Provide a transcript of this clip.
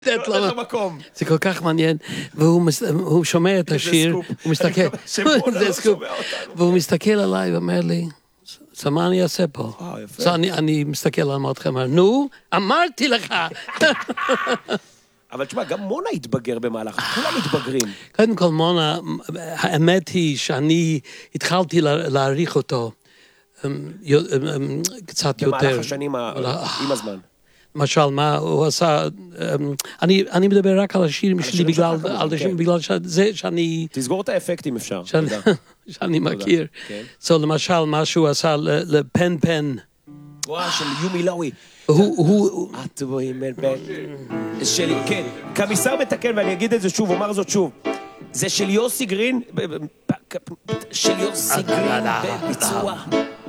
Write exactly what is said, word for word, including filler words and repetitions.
לתת לו מקום. זה כל כך מעניין, והוא שומע את השיר, הוא מסתכל, זה סקופ, והוא מסתכל עליי ואומר לי, אז מה אני אעשה פה? אני מסתכל על אמרתכם, נו, אמרתי לך. אבל תשמע, גם מונה התבגר במהלך, כולם מתבגרים. קודם כל, מונה, האמת היא שאני התחלתי להעריך אותו קצת יותר. במהלך השנים, עם הזמן. למשל, מה הוא עשה, אני, אני מדבר רק על השירים שלי בגלל, בגלל שזה שאני... תסגור את האפקטים אפשר. שאני מכיר. So, למשל, מה שהוא עשה לפן פן. וואו, של יומי לואי. הוא, הוא... את רואים בן... שלי, כן. כמיסר מתקן, ואני אגיד את זה שוב, אומר זאת שוב. זה של יוסי גרין, של יוסי גרין בביצוע.